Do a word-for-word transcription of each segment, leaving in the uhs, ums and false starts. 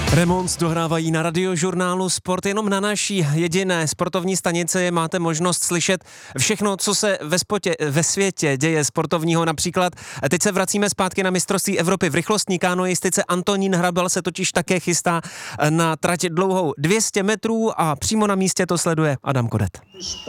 Remont dohrávají na Radiožurnálu Sport. Jenom na naší jediné sportovní stanici máte možnost slyšet všechno, co se ve, spotě, ve světě děje sportovního. Například teď se vracíme zpátky na mistrovství Evropy v rychlostní kanoistice. Antonín Hrabal se totiž také chystá na trať dlouhou dvě stě metrů a přímo na místě to sleduje Adam Kodet.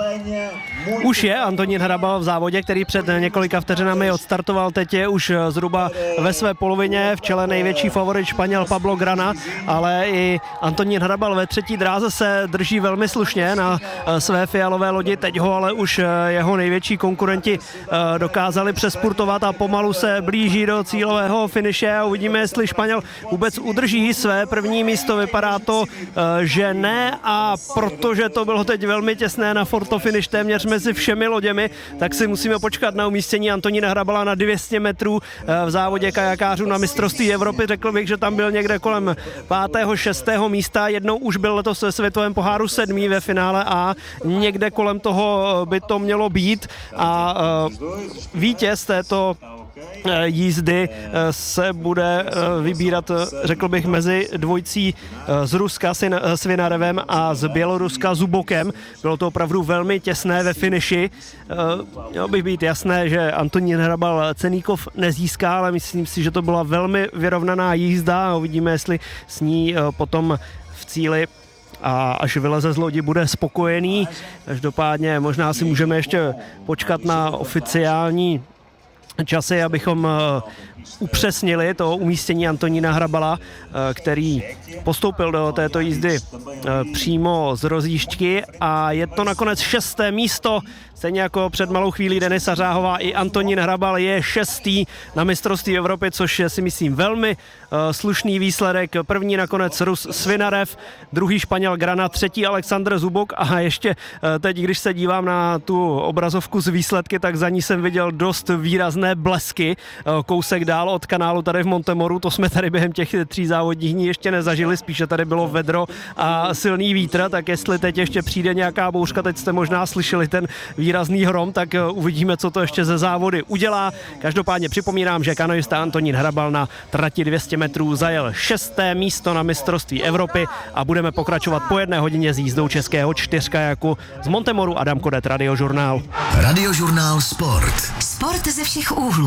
Už je Antonín Hrabal v závodě, který před několika vteřinami odstartoval. Teď je už zhruba ve své polovině, v čele největší favorit Španěl Pablo Grana, ale i Antonín Hrabal ve třetí dráze se drží velmi slušně na své fialové lodi. Teď ho ale už jeho největší konkurenti dokázali přespurtovat a pomalu se blíží do cílového finiše a uvidíme, jestli Španěl vůbec udrží své první místo. Vypadá to, že ne, a protože to bylo teď velmi těsné na fotofinish téměř mezi všemi loděmi, tak si musíme počkat na umístění Antonína Hrabala na dvě stě metrů v závodě kajakářů na mistrovství Evropy. Řekl bych, že tam byl někde kolem pátého, šestého místa, jednou už byl letos ve světovém poháru sedmý ve finále A, někde kolem toho by to mělo být a vítěz této jízdy se bude vybírat, řekl bych, mezi dvojcí z Ruska Svinarevem a z Běloruska Zubokem. Bylo to opravdu velmi těsné ve finiši. Mělo by být jasné, že Antonín Hrabal ceníkov nezíská, ale myslím si, že to byla velmi vyrovnaná jízda a uvidíme, jestli s ní potom v cíli a až vyleze z lodi, bude spokojený. Každopádně možná si můžeme ještě počkat na oficiální časy, abychom upřesnili to umístění Antonína Hrabala, který postoupil do této jízdy přímo z rozjížďky a je to nakonec šesté místo, stejně jako před malou chvílí Denisa Řáhová. I Antonín Hrabal je šestý na mistrovství Evropy, což je, si myslím, velmi slušný výsledek. První nakonec Rus Svinarev, druhý Španěl Grana, třetí Alexander Zubok a ještě teď, když se dívám na tu obrazovku z výsledky, tak za ní jsem viděl dost výrazné blesky. Kousek dál od kanálu tady v Montemoru, to jsme tady během těch tří závodních dní ještě nezažili, spíše tady bylo vedro a silný vítr, tak jestli teď ještě přijde nějaká bouřka, teď jste možná slyšeli ten výrazný hrom, tak uvidíme, co to ještě ze závody udělá. Každopádně připomínám, že kanoista Antonín Hrabal na trati dvě stě metrů zajel šesté místo na mistrovství Evropy a budeme pokračovat po jedné hodině s jízdou českého čtyřkajaku z Montemoru. Adam Kodet, Radiožurnál. Radiožurnál Sport. Sport ze všech úhlů.